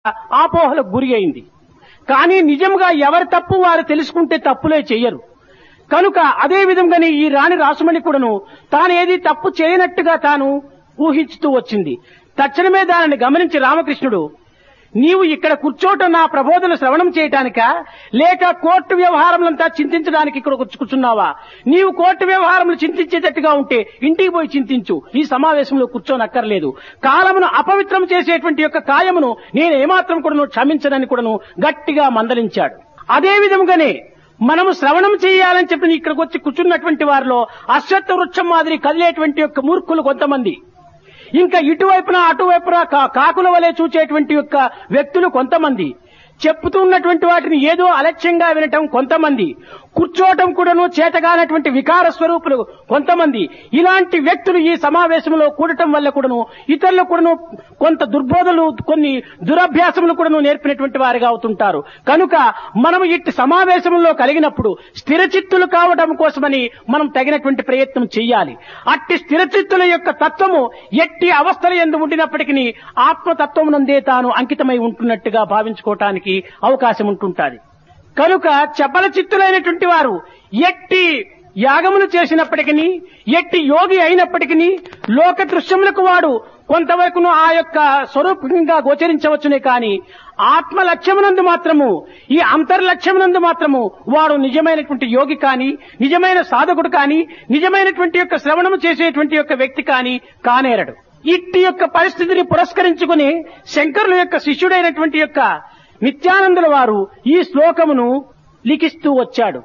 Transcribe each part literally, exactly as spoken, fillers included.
ఆపోహలకు గురి అయింది. కానీ నిజంగా ఎవరి తప్పు వారు తెలుసుకుంటే తప్పులే చెయ్యరు. కనుక అదే విధంగానే ఈ రాణి రాసుమణి కూడాను తానేది తప్పు చేయనట్టుగా తాను ఊహించుతూ వచ్చింది. తక్షణమే దానిని గమనించి రామకృష్ణుడు, నీవు ఇక్కడ కూర్చోటం నా ప్రబోధన శ్రవణం చేయటానికా లేక కోర్టు వ్యవహారములంతా చింతించడానికి ఇక్కడ కూర్చున్నావా? నీవు కోర్టు వ్యవహారములు చింతించేటట్టుగా ఉంటే ఇంటికి పోయి చింతించు, ఈ సమావేశంలో కూర్చోనక్కర్లేదు. కాలమును అపవిత్రం చేసేటువంటి యొక్క కాయమును నేను ఏమాత్రం కూడాను క్షమించనని కూడాను గట్టిగా మందలించాడు. అదే విధంగానే మనము శ్రవణం చేయాలని చెప్పి ఇక్కడికి వచ్చి కూర్చున్నటువంటి వారిలో అశ్వత్థ వృక్షం మాదిరి కదిలేటువంటి యొక్క మూర్ఖులు కొంతమంది, ఇంకా ఇటువైపున అటువైపున కాకుల వలె చూచేటువంటి యొక్క వ్యక్తులు కొంతమంది, చెప్పుతున్నటువంటి వాటిని ఏదో అలక్ష్యంగా వినటం కొంతమంది, కూర్చోవటం కూడాను చేతగానటువంటి వికార స్వరూపులు కొంతమంది, ఇలాంటి వ్యక్తులు ఈ సమావేశంలో కూడటం వల్ల కూడాను ఇతరులు కూడాను కొంత దుర్బోధలు కొన్ని దురభ్యాసములు కూడాను నేర్పినటువంటి వారిగా అవుతుంటారు. కనుక మనము ఇట్టి సమావేశంలో కలిగినప్పుడు స్థిరచిత్తులు కావడం కోసమని మనం తగినటువంటి ప్రయత్నం చెయ్యాలి. అట్టి స్థిరచిత్తుల యొక్క తత్వము ఎట్టి అవస్థల యందు ఉండినప్పటికీ ఆత్మతత్వం నందే తాను అంకితమై ఉంటున్నట్టుగా భావించుకోవటానికి అవకాశం ఉంటుంటాది. కనుక చపల చిత్తులైనటువంటి వారు ఎట్టి యాగములు చేసినప్పటికీ, ఎట్టి యోగి అయినప్పటికీ లోక దృశ్యములకు వాడు కొంతవరకును ఆ యొక్క స్వరూపంగా గోచరించవచ్చునే కానీ ఆత్మ లక్ష్యమునందు మాత్రము, ఈ అంతర్లక్ష్యమునందు మాత్రము వాడు నిజమైనటువంటి యోగి కానీ, నిజమైన సాధకుడు కానీ, నిజమైనటువంటి యొక్క శ్రవణము చేసేటువంటి యొక్క వ్యక్తి కానీ కానేరడు. ఇట్టి యొక్క పరిస్థితిని పురస్కరించుకుని శంకరుల యొక్క శిష్యుడైనటువంటి యొక్క నిత్యానందుల వారు ఈ శ్లోకమును లిఖిస్తూ వచ్చాడు.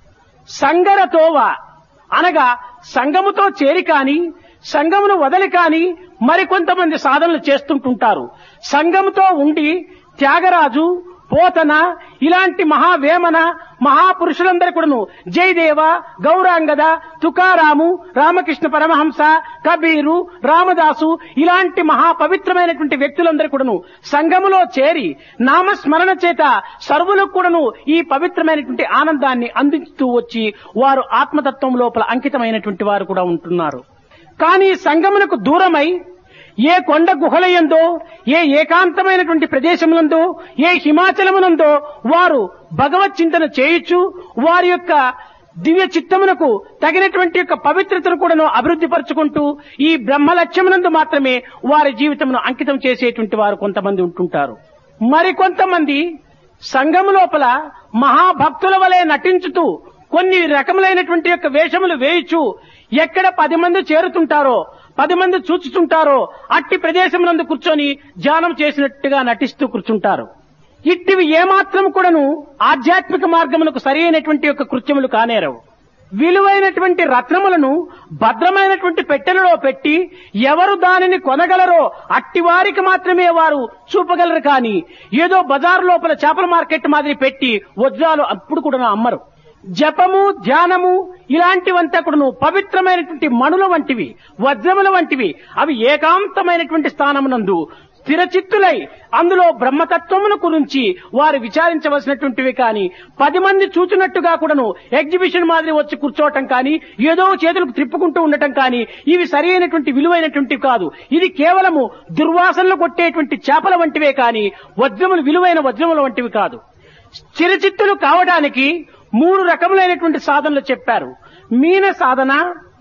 సంగరతోవ అనగా సంగముతో చేరి కాని, సంగమును వదలి కాని మరికొంతమంది సాధనలు చేస్తుంటుంటారు. సంగముతో ఉండి త్యాగరాజు, పోతన ఇలాంటి మహావేమన మహాపురుషులందరూ కూడాను జయదేవ, గౌరాంగద, తుకారాము, రామకృష్ణ పరమహంస, కబీరు, రామదాసు ఇలాంటి మహాపవిత్రమైనటువంటి వ్యక్తులందరూ కూడాను సంఘములో చేరి నామస్మరణ చేత సర్వులకు కూడాను ఈ పవిత్రమైనటువంటి ఆనందాన్ని అందిస్తూ వచ్చి వారు ఆత్మతత్వం లోపల అంకితమైనటువంటి వారు కూడా ఉంటున్నారు. కానీ సంఘమునకు దూరమై ఏ కొండ గుహలయందో, ఏ ఏకాంతమైనటువంటి ప్రదేశములందో, ఏ హిమాచలమునందో వారు భగవత్ చింతన చేయుచు వారి యొక్క దివ్య చిత్తమునకు తగినటువంటి యొక్క పవిత్రతను కూడాను అభివృద్ధి పరుచుకుంటూ ఈ బ్రహ్మ లక్ష్యమునందు మాత్రమే వారి జీవితమును అంకితం చేసేటువంటి వారు కొంతమంది ఉంటుంటారు. మరికొంతమంది సంఘము లోపల మహాభక్తుల వలె నటించుతూ కొన్ని రకములైనటువంటి యొక్క వేషములు వేయుచు ఎక్కడ పది మంది చేరుతుంటారో, పది మంది చూచుతుంటారో అట్టి ప్రదేశమునందు కూర్చొని ధ్యానం చేసినట్టుగా నటిస్తూ కూర్చుంటారు. ఇట్టివి ఏమాత్రం కూడాను ఆధ్యాత్మిక మార్గమునకు సరి అయినటువంటి యొక్క కృత్యములు కానేరవు. విలువైనటువంటి రత్నములను భద్రమైనటువంటి పెట్టెలలో పెట్టి ఎవరు దానిని కొనగలరో అట్టి వారికి మాత్రమే వారు చూపగలరు. కానీ ఏదో బజారు లోపల చేపల మార్కెట్ మాదిరి పెట్టి వజ్రాలు అప్పుడు కూడా అమ్మరు. జపము, ధ్యానము ఇలాంటివంతా కూడాను పవిత్రమైనటువంటి మణుల వంటివి, వజ్రముల వంటివి. అవి ఏకాంతమైనటువంటి స్థానమునందు స్థిరచిత్తులై అందులో బ్రహ్మతత్వమును గురించి వారు విచారించవలసినటువంటివి. కానీ పది మంది చూచినట్టుగా కూడాను ఎగ్జిబిషన్ మాదిరి వచ్చి కూర్చోవటం కానీ, ఏదో చేతులకు త్రిప్పుకుంటూ ఉండటం కానీ ఇవి సరి అయినటువంటి విలువైనటువంటివి కాదు. ఇది కేవలము దుర్వాసనలు కొట్టేటువంటి చేపల వంటివే కానీ వజ్రములు విలువైన వజ్రముల వంటివి కాదు. స్థిరచిత్తులు కావడానికి మూడు రకములైనటువంటి సాధనలు చెప్పారు. మీన సాధన,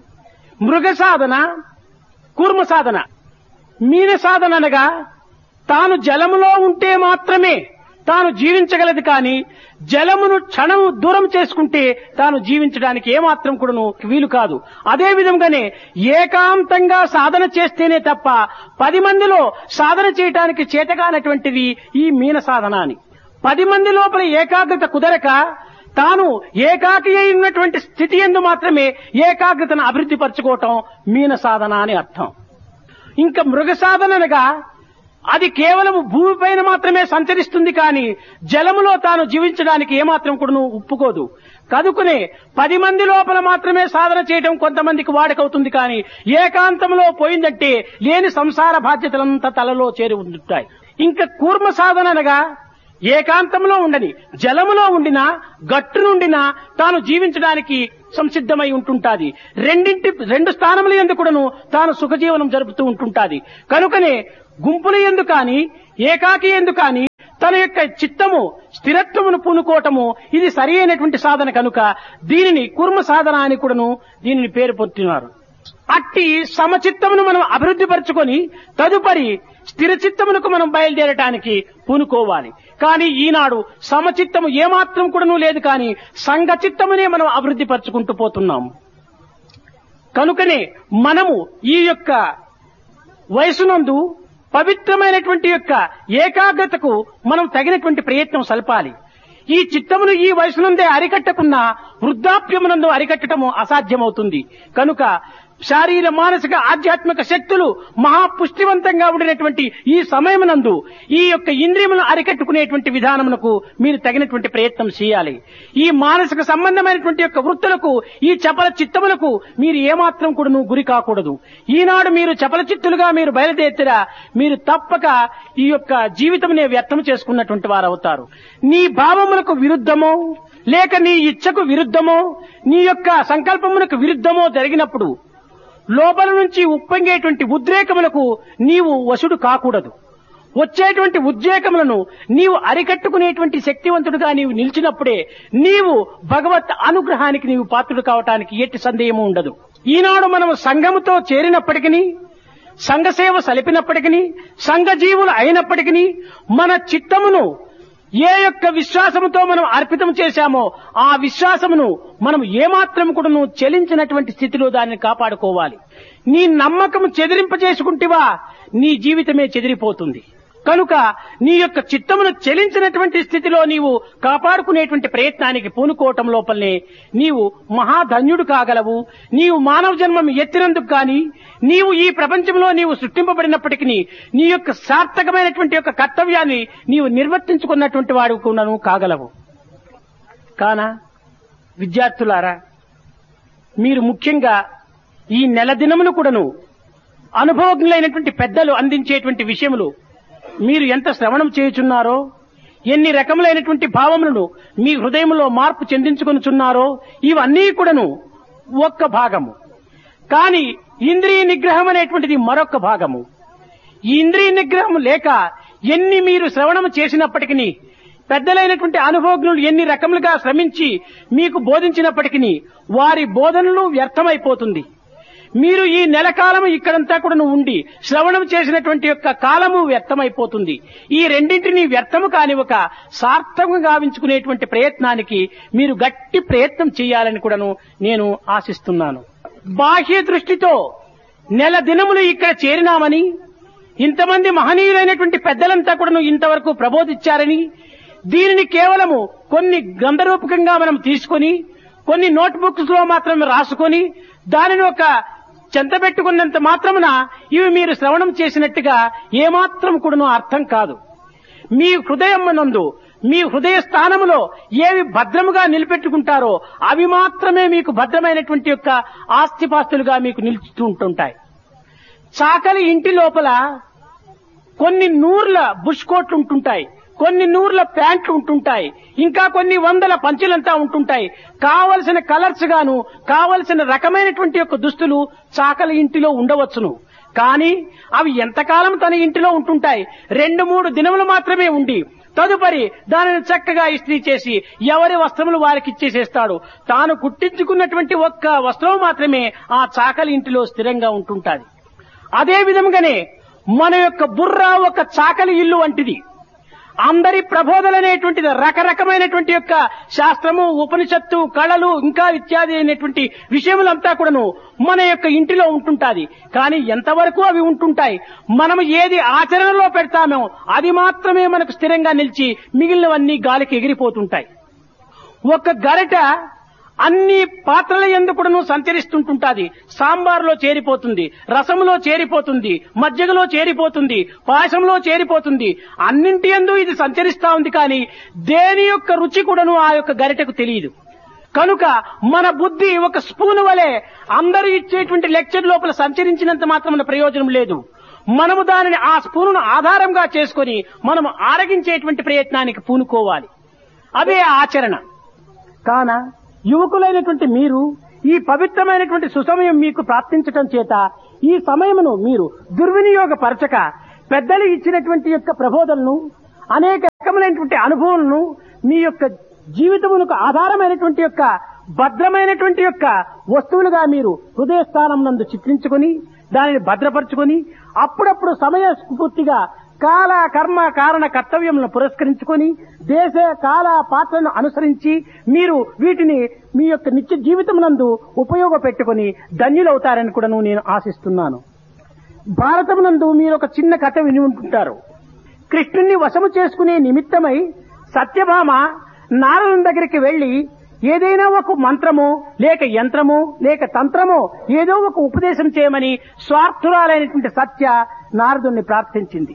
మృగ సాధన, కూర్మ సాధన. మీన సాధన అనగా తాను జలములో ఉంటే మాత్రమే తాను జీవించగలదు. కానీ జలమును క్షణము దూరం చేసుకుంటే తాను జీవించడానికి ఏమాత్రం కూడాను వీలు కాదు. అదే విధంగానే ఏకాంతంగా సాధన చేస్తేనే తప్ప పది మందిలో సాధన చేయటానికి చేతగానటువంటిది ఈ మీన సాధన అని. పది మంది లోపల ఏకాగ్రత కుదరక తాను ఏకాకి అయినటువంటి స్థితి యందు మాత్రమే ఏకాగ్రతను అభివృద్ధి పరచుకోవటం మీన సాధన అని అర్థం. ఇంకా మృగ సాధన అనగా అది కేవలం భూమిపైన మాత్రమే సంచరిస్తుంది. కానీ జలములో తాను జీవించడానికి ఏమాత్రం కూడా ఒప్పుకోదు. కదుకునే పది మంది లోపల మాత్రమే సాధన చేయడం కొంతమందికి వాడకవుతుంది. కానీ ఏకాంతంలో పోయిందంటే లేని సంసార బాధ్యతలంతా తలలో చేరి ఉంటాయి. ఇంకా కూర్మ సాధన అనగా ఏకాంతంలో ఉండని, జలములో ఉండినా గట్టు నుండినా తాను జీవించడానికి సంసిద్ధమై ఉంటుంటాది. రెండింటి రెండు స్థానముల యందు కూడాను తాను సుఖజీవనం జరుపుతూ ఉంటుంటాది. కనుకనే గుంపుల యందు కానీ ఏకాకి యందు కానీ తన యొక్క చిత్తము స్థిరత్వమును పూనుకోవటము ఇది సరి అయినటువంటి సాధన కనుక దీనిని కుర్మ సాధన అని కూడాను దీనిని పేరు పొందుతున్నారు. అట్టి సమచిత్తమును మనం అభివృద్ధి పరచుకొని తదుపరి స్థిర చిత్తమునకు మనం బయలుదేరటానికి పూనుకోవాలి. కానీ ఈనాడు సమచిత్తము ఏమాత్రం కూడాను లేదు, కానీ సంఘ చిత్తమునే మనం అభివృద్ధి పరచుకుంటూ పోతున్నాము. కనుకనే మనము ఈ యొక్క వయసునందు పవిత్రమైనటువంటి యొక్క ఏకాగ్రతకు మనం తగినటువంటి ప్రయత్నం సల్పాలి. ఈ చిత్తమును ఈ వయసునందే అరికట్టకున్నా వృద్ధాప్యమునందు అరికట్టడము అసాధ్యమవుతుంది. కనుక శారీర మానసిక ఆధ్యాత్మిక శక్తులు మహాపుష్టివంతంగా ఉండినటువంటి ఈ సమయమునందు ఈ యొక్క ఇంద్రియములను అరికట్టుకునేటువంటి విధానమునకు మీరు తగినటువంటి ప్రయత్నం చేయాలి. ఈ మానసిక సంబంధమైనటువంటి యొక్క వృత్తులకు ఈ చపల చిత్తములకు మీరు ఏమాత్రం కూడాను గురి కాకూడదు. ఈనాడు మీరు చపల చిత్తులుగా మీరు బయలుదేరితేరా మీరు తప్పక ఈ యొక్క జీవితమునే వ్యర్థం చేసుకున్నటువంటి వారు అవుతారు. నీ భావములకు విరుద్ధమో లేక నీ ఇచ్ఛకు విరుద్ధమో నీ యొక్క సంకల్పమునకు విరుద్ధమో జరిగినప్పుడు లోపల నుంచి ఉప్పొంగేటువంటి ఉద్రేకములకు నీవు వశుడు కాకూడదు. వచ్చేటువంటి ఉద్రేకములను నీవు అరికట్టుకునేటువంటి శక్తివంతుడుగా నీవు నిలిచినప్పుడే నీవు భగవత్ అనుగ్రహానికి నీవు పాత్రుడు కావటానికి ఎట్టి సందేహము ఉండదు. ఈనాడు మనం సంఘముతో చేరినప్పటికీ, సంఘ సేవ సలిపినప్పటికీ, సంఘ జీవులు అయినప్పటికీ మన చిత్తమును ఏ యొక్క విశ్వాసముతో మనం అర్పితం చేశామో ఆ విశ్వాసమును మనం ఏమాత్రం కూడాను చెలించినటువంటి స్థితిలో దానిని కాపాడుకోవాలి. నీ నమ్మకం చెదిరింపజేసుకుంటేవా నీ జీవితమే చెదిరిపోతుంది. కనుక నీ యొక్క చిత్తమును చెలించినటువంటి స్థితిలో నీవు కాపాడుకునేటువంటి ప్రయత్నానికి పూనుకోవటం లోపలనే నీవు మహాధన్యుడు కాగలవు. నీవు మానవ జన్మం ఎత్తినందుకు కానీ నీవు ఈ ప్రపంచంలో నీవు సృష్టింపబడినప్పటికీ నీ యొక్క సార్థకమైనటువంటి యొక్క కర్తవ్యాన్ని నీవు నిర్వర్తించుకున్నటువంటి వాడు కూడాను కాగలవు. కానా విద్యార్థులారా, మీరు ముఖ్యంగా ఈ నెల దినములు కూడాను అనుభవజ్ఞులైనటువంటి పెద్దలు అందించేటువంటి విషయములు మీరు ఎంత శ్రవణం చేయుచున్నారో, ఎన్ని రకములైనటువంటి భావములను మీ హృదయంలో మార్పు చెందించుకొనుచున్నారో ఇవన్నీ కూడాను ఒక్క భాగము. కానీ ఇంద్రియ నిగ్రహం అనేటువంటిది మరొక భాగము. ఈ ఇంద్రియ నిగ్రహం లేక ఎన్ని మీరు శ్రవణం చేసినప్పటికీ, పెద్దలైనటువంటి అనుభవజ్ఞులు ఎన్ని రకములుగా శ్రమించి మీకు బోధించినప్పటికీ వారి బోధనలు వ్యర్థమైపోతుంది. మీరు ఈ నెల కాలము ఇక్కడంతా కూడా ఉండి శ్రవణం చేసినటువంటి యొక్క కాలము వ్యర్థమైపోతుంది. ఈ రెండింటినీ వ్యర్థము కాని ఒక సార్థకంగా గావించుకునేటువంటి ప్రయత్నానికి మీరు గట్టి ప్రయత్నం చేయాలని కూడాను నేను ఆశిస్తున్నాను. బాహ్య దృష్టితో నెల దినములు ఇక్కడ చేరినామని, ఇంతమంది మహనీయులైనటువంటి పెద్దలంతా కూడాను ఇంతవరకు ప్రబోధించారని, దీనిని కేవలము కొన్ని గ్రంథరూపకంగా మనం తీసుకొని కొన్ని నోట్బుక్స్ లో మాత్రమే రాసుకొని దానిని ఒక చెంతబెట్టుకున్నంత మాత్రమున ఇవి మీరు శ్రవణం చేసినట్టుగా ఏమాత్రం కూడాను అర్థం కాదు. మీ హృదయం నందు మీ హృదయ స్థానములో ఏవి భద్రముగా నిలబెట్టుకుంటారో అవి మాత్రమే మీకు భద్రమైనటువంటి యొక్క ఆస్తిపాస్తులుగా మీకు నిలుస్తూ ఉంటుంటాయి. చాకలి ఇంటి లోపల కొన్ని నూర్ల బుష్ కోట్లు ఉంటుంటాయి, కొన్ని నూర్ల ప్యాంట్లు ఉంటుంటాయి, ఇంకా కొన్ని వందల పంచెలంతా ఉంటుంటాయి. కావలసిన కలర్స్ గాను కావలసిన రకమైనటువంటి యొక్క దుస్తులు చాకలి ఇంటిలో ఉండవచ్చును. కానీ అవి ఎంతకాలం తన ఇంటిలో ఉంటుంటాయి? రెండు మూడు దినములు మాత్రమే ఉండి తదుపరి దానిని చక్కగా ఇస్త్రీ చేసి ఎవరి వస్త్రములు వారికి ఇచ్చేసేస్తాడు. తాను కుట్టించుకున్నటువంటి ఒక్క వస్త్రం మాత్రమే ఆ చాకలి ఇంటిలో స్థిరంగా ఉంటుంటాది. అదే విధంగానే మన యొక్క బుర్ర ఒక చాకలి ఇల్లు వంటిది. అందరి ప్రబోధననేటువంటిది రకరకమైనటువంటి యొక్క శాస్త్రము, ఉపనిషత్తు, కళలు ఇంకా ఇత్యాది అయినటువంటి విషయములంతా కూడాను మన యొక్క ఇంటిలో ఉంటుంటాది. కానీ ఎంతవరకు అవి ఉంటుంటాయి? మనము ఏది ఆచరణలో పెడతామో అది మాత్రమే మనకు స్థిరంగా నిలిచి మిగిలినవన్నీ గాలికి ఎగిరిపోతుంటాయి. ఒక గరిట అన్ని పాత్రల యందు కూడాను సంచరిస్తుంటుంటాది. సాంబార్లో చేరిపోతుంది, రసములో చేరిపోతుంది, మజ్జిగలో చేరిపోతుంది, పాయసంలో చేరిపోతుంది. అన్నింటి యందు ఇది సంచరిస్తా ఉంది. కానీ దేని యొక్క రుచి కూడాను ఆ యొక్క గరిటకు తెలియదు. కనుక మన బుద్ధి ఒక స్పూన్ వలె అందరూ ఇచ్చేటువంటి లెక్చర్ లోపల సంచరించినంత మాత్రం ప్రయోజనం లేదు. మనము దానిని ఆ స్పూనును ఆధారంగా చేసుకొని మనము ఆరగించేటువంటి ప్రయత్నానికి పూనుకోవాలి. అదే ఆచరణ. కాన యువకులైనటువంటి మీరు ఈ పవిత్రమైనటువంటి సుసమయం మీకు ప్రాప్తించటం చేత ఈ సమయమును మీరు దుర్వినియోగపరచక పెద్దలు ఇచ్చినటువంటి యొక్క ప్రబోధనను అనేక రకములైనటువంటి అనుభవాలను మీ యొక్క జీవితమునకు ఆధారమైనటువంటి యొక్క భద్రమైనటువంటి యొక్క వస్తువులుగా మీరు హృదయ స్థానం నందు చిత్రించుకొని దానిని భద్రపరుచుకొని అప్పుడప్పుడు సమయ స్ఫూర్తిగా కాల కర్మ కారణ కర్తవ్యములను పురస్కరించుకొని దేశ కాల పాత్రను అనుసరించి మీరు వీటిని మీ యొక్క నిత్య జీవితమునందు ఉపయోగపెట్టుకొని ధన్యులవుతారని కూడా నేను ఆశిస్తున్నాను. భారతమునందు మీరు ఒక చిన్న కథ విని ఉంటుంటారు. కృష్ణుణ్ణి వశము చేసుకునే నిమిత్తమై సత్యభామ నారదుని దగ్గరికి వెళ్లి ఏదైనా ఒక మంత్రమో లేక యంత్రమో లేక తంత్రమో ఏదో ఒక ఉపదేశం చేయమని స్వార్థురాలైనటువంటి సత్య నారదుని ప్రార్థించింది.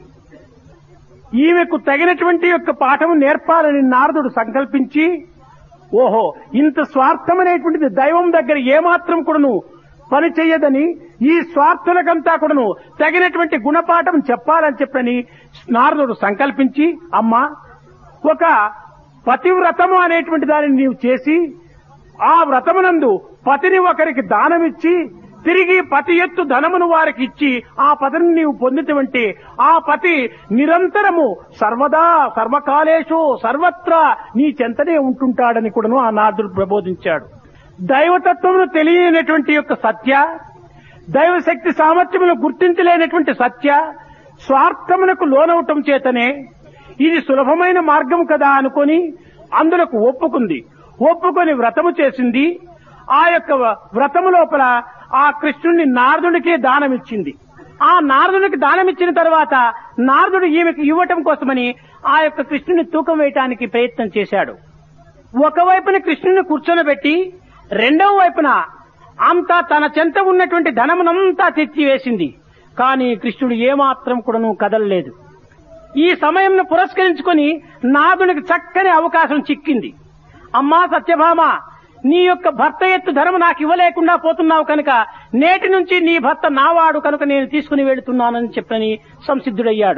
ఈమెకు తగినటువంటి యొక్క పాఠము నేర్పాలని నారదుడు సంకల్పించి, ఓహో ఇంత స్వార్థమనేటువంటిది దైవం దగ్గర ఏమాత్రం కూడాను పని చెయ్యదని ఈ స్వార్థులకంతా కూడాను తగినటువంటి గుణపాఠం చెప్పాలని చెప్పని నారదుడు సంకల్పించి, అమ్మా ఒక పతివ్రతము అనేటువంటి దానిని నీవు చేసి ఆ వ్రతమునందు పతిని ఒకరికి దానమిచ్చి తిరిగి పతి ఎత్తు ధనమును వారికి ఇచ్చి ఆ పతిని నీవు పొందినటువంటి ఆ పతి నిరంతరము సర్వదా సర్వకాలేషు సర్వత్రా నీ చెంతనే ఉంటుంటాడని కూడాను ఆ నారదుడు ప్రబోధించాడు. దైవతత్వమును తెలియనటువంటి యొక్క సత్య, దైవశక్తి సామర్థ్యమును గుర్తించలేనటువంటి సత్య స్వార్థమునకు లోనవటం చేతనే ఇది సులభమైన మార్గం కదా అనుకొని అందులకు ఒప్పుకుంది. ఒప్పుకొని వ్రతము చేసింది. ఆ యొక్క వ్రతము లోపల ఆ కృష్ణుణ్ణి నారదుడికే దానమిచ్చింది. ఆ నారదుడికి దానమిచ్చిన తర్వాత నారదుడు ఈమెకు ఇవ్వటం కోసమని ఆ యొక్క కృష్ణుని తూకం వేయటానికి ప్రయత్నం చేశాడు. ఒకవైపున కృష్ణుని కూర్చొనబెట్టి రెండవ వైపున అంతా తన చెంత ఉన్నటువంటి ధనమునంతా తెచ్చివేసింది. కానీ కృష్ణుడు ఏమాత్రం కూడాను కదలలేదు. ఈ సమయంను పురస్కరించుకొని నారదునికి చక్కని అవకాశం చిక్కింది. అమ్మా సత్యభామ, నీ యొక్క భర్త ఎత్తు ధనము నాకు ఇవ్వలేకుండా పోతున్నావు కనుక నేటి నుంచి నీ భర్త నావాడు కనుక నేను తీసుకుని వెళుతున్నానని చెప్పని సంసిద్ధుడయ్యాడు.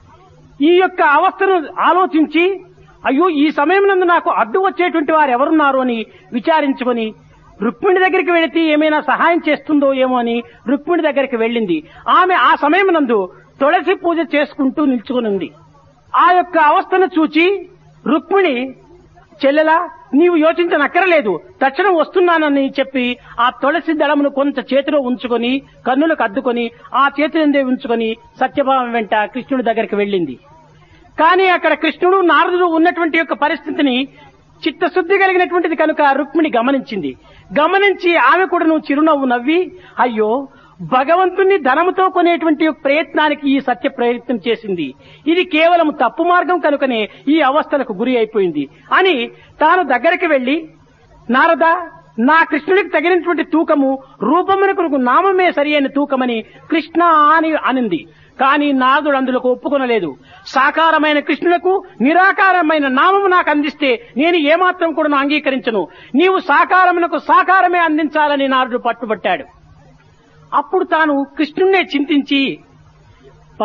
ఈ యొక్క అవస్థను ఆలోచించి, అయ్యో ఈ సమయం నందు నాకు అడ్డు వచ్చేటువంటి వారు ఎవరున్నారు అని విచారించుకొని రుక్మిణి దగ్గరికి వెళితే ఏమైనా సహాయం చేస్తుందో ఏమో అని రుక్మిణి దగ్గరికి వెళ్ళింది. ఆమె ఆ సమయం నందు తులసి పూజ చేసుకుంటూ నిల్చుకుని ఉంది. ఆ యొక్క అవస్థను చూచి రుక్మిణి, చెల్లెలా నీవు యోచించనక్కరలేదు, తక్షణం వస్తున్నానని చెప్పి ఆ తులసి దళమును కొంత చేతిలో ఉంచుకొని కన్నులకు అద్దుకొని ఆ చేతినందే ఉంచుకొని సత్యభామ వెంట కృష్ణుడి దగ్గరికి వెళ్ళింది. కానీ అక్కడ కృష్ణుడు నారదుడు ఉన్నటువంటి యొక్క పరిస్థితిని చిత్తశుద్ధి కలిగినటువంటిది కనుక రుక్మిణి గమనించింది. గమనించి ఆమె కూడా నువ్వు చిరునవ్వు నవ్వి, అయ్యో భగవంతుణ్ణి ధనముతో కొనేటువంటి ప్రయత్నానికి ఈ సత్య ప్రయత్నం చేసింది, ఇది కేవలం తప్పు మార్గం కనుకనే ఈ అవస్థలకు గురి అయిపోయింది అని తాను దగ్గరికి వెళ్లి, నారద నా కృష్ణుడికి తగినటువంటి తూకము రూపమునకు నామమే సరి అయిన తూకమని కృష్ణ అని అనింది. కానీ నారదుడు అందులోకి ఒప్పుకొనలేదు. సాకారమైన కృష్ణులకు నిరాకారమైన నామము నాకు అందిస్తే నేను ఏమాత్రం కూడా అంగీకరించను, నీవు సాకారమునకు సాకారమే అందించాలని నారదుడు పట్టుబట్టాడు. అప్పుడు తాను కృష్ణుణ్ణే చింతించి